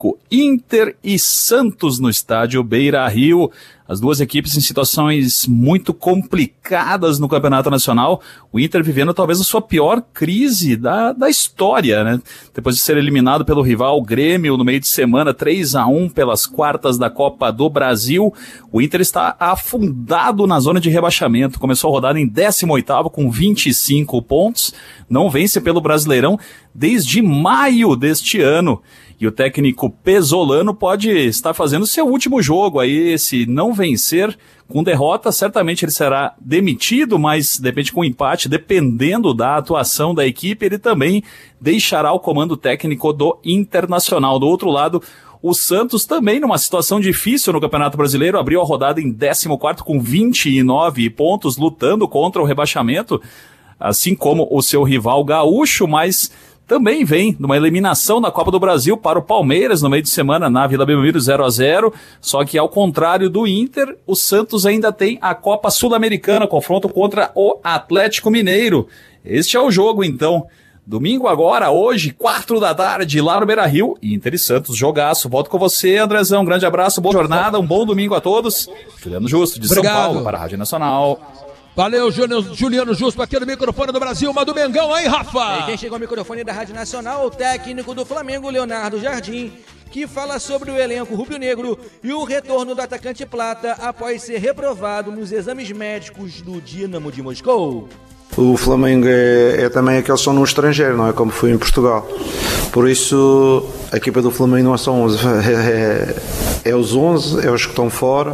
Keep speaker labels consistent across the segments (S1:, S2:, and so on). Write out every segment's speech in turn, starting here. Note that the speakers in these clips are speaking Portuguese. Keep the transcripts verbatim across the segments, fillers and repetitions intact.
S1: Inter e Santos no estádio Beira-Rio. As duas equipes em situações muito complicadas no Campeonato Nacional. O Inter vivendo talvez a sua pior crise da, da história, né? Depois de ser eliminado pelo rival Grêmio no meio de semana, três a um pelas quartas da Copa do Brasil. O Inter está afundado na zona de rebaixamento. Começou a rodada em décimo oitavo com vinte e cinco pontos. Não vence pelo Brasileirão desde maio deste ano. E o técnico Pesolano pode estar fazendo seu último jogo aí, se não vencer com derrota, certamente ele será demitido, mas de repente com empate, dependendo da atuação da equipe, ele também deixará o comando técnico do Internacional. Do outro lado, o Santos também numa situação difícil no Campeonato Brasileiro, abriu a rodada em décimo quarto com vinte e nove pontos, lutando contra o rebaixamento, assim como o seu rival gaúcho, mas também vem numa eliminação da Copa do Brasil para o Palmeiras no meio de semana na Vila Belmiro zero a zero, só que ao contrário do Inter, o Santos ainda tem a Copa Sul-Americana, confronto contra o Atlético Mineiro. Este é o jogo então, domingo agora, hoje, quatro da tarde, lá no Beira-Rio, Inter e Santos, jogaço. Volto com você, Andrezão, um grande abraço, boa jornada, um bom domingo a todos. Juliano Justo, de Obrigado. São Paulo, para a Rádio Nacional.
S2: Valeu, Juliano Justo, aqui no microfone do Brasil, uma do Mengão, aí, Rafa!
S3: E quem chegou ao microfone da Rádio Nacional, o técnico do Flamengo, Leonardo Jardim, que fala sobre o elenco rubro-negro e o retorno do atacante Plata após ser reprovado nos exames médicos do Dínamo de Moscou.
S4: O Flamengo é, é também aquele que estão no estrangeiro, não é como foi em Portugal. Por isso, a equipa do Flamengo não são onze, é, é, é os onze, é os que estão fora.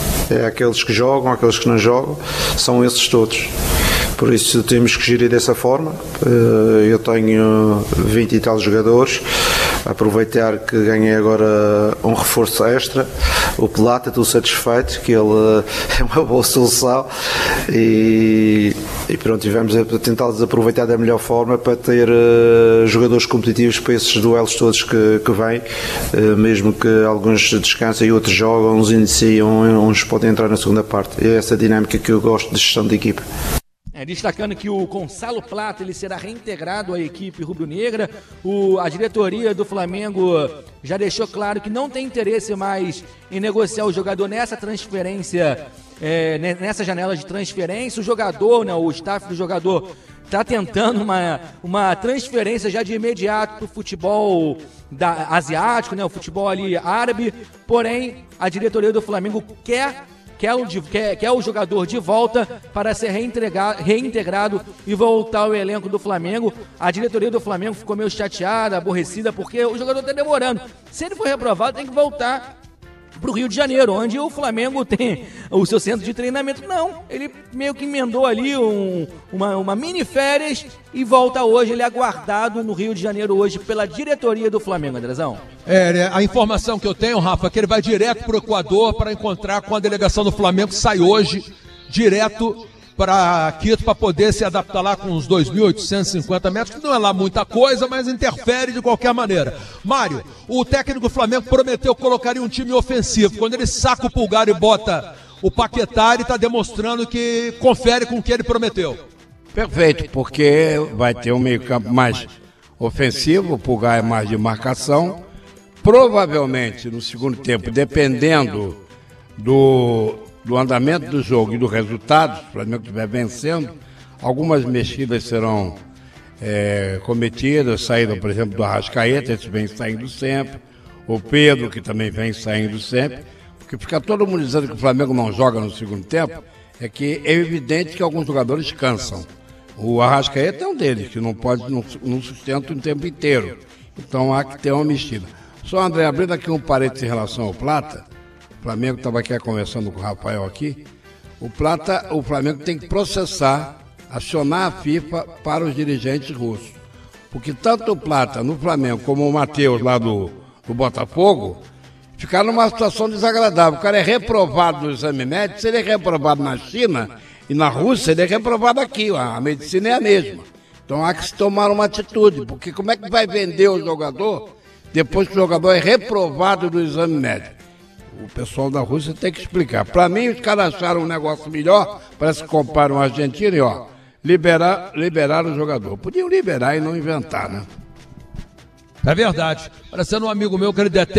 S4: É aqueles que jogam, aqueles que não jogam, são esses todos. Por isso temos que gerir dessa forma. Eu tenho vinte e tal jogadores, aproveitar que ganhei agora um reforço extra, o Plata, estou satisfeito, que ele é uma boa solução e, e pronto, tivemos a tentar aproveitar da melhor forma para ter uh, jogadores competitivos para esses duelos todos que, que vêm, uh, mesmo que alguns descansem e outros jogam, uns iniciam, uns podem entrar na segunda parte. É essa dinâmica que eu gosto de gestão de equipa.
S3: É, destacando que o Gonçalo Plata ele será reintegrado à equipe rubro-negra. O, a diretoria do Flamengo já deixou claro que não tem interesse mais em negociar o jogador nessa transferência, é, nessa janela de transferência. O jogador, né, o staff do jogador está tentando uma, uma transferência já de imediato para o futebol da, asiático, né, o futebol ali árabe. Porém, a diretoria do Flamengo quer Quer o, quer, quer o jogador de volta para ser reintegrado e voltar ao elenco do Flamengo. A diretoria do Flamengo ficou meio chateada, aborrecida, porque o jogador está demorando. Se ele for reprovado, tem que voltar para o Rio de Janeiro, onde o Flamengo tem o seu centro de treinamento. Não, ele meio que emendou ali um, uma, uma mini férias e volta hoje. Ele é aguardado no Rio de Janeiro hoje pela diretoria do Flamengo, Andrezão.
S2: É, a informação que eu tenho, Rafa, é que ele vai direto para o Equador para encontrar com a delegação do Flamengo, sai hoje direto para Quito para poder se adaptar lá com uns dois mil oitocentos e cinquenta metros, que não é lá muita coisa, mas interfere de qualquer maneira. Mário, o técnico do Flamengo prometeu que colocaria um time ofensivo. Quando ele saca o Pulgar e bota o Paquetá, ele está demonstrando que confere com o que ele prometeu.
S5: Perfeito, porque vai ter um meio-campo mais ofensivo, o Pulgar é mais de marcação. Provavelmente, no segundo tempo, dependendo do... do andamento do jogo e do resultado, se o Flamengo estiver vencendo, algumas mexidas serão é, cometidas, saída, por exemplo, do Arrascaeta, esse vem saindo sempre, o Pedro, que também vem saindo sempre, porque fica todo mundo dizendo que o Flamengo não joga no segundo tempo, é que é evidente que alguns jogadores cansam. O Arrascaeta é um deles, que não pode, não, não sustenta o tempo inteiro, então há que ter uma mexida. Só, André, abrindo aqui um parênteses em relação ao Plata, o Flamengo estava aqui conversando com o Rafael aqui. O Plata, o Flamengo tem que processar, acionar a FIFA para os dirigentes russos. Porque tanto o Plata no Flamengo como o Matheus lá do, do Botafogo ficaram numa situação desagradável. O cara é reprovado no exame médico, se ele é reprovado na China e na Rússia, ele é reprovado aqui. A medicina é a mesma. Então há que se tomar uma atitude, porque como é que vai vender o jogador depois que o jogador é reprovado no exame médico? O pessoal da Rússia tem que explicar. Para mim, os caras acharam um negócio melhor, parece que comparam a Argentina e, ó, liberar, liberar o jogador. Podiam liberar e não inventar, né?
S2: É verdade. Parecendo um amigo meu que ele detesta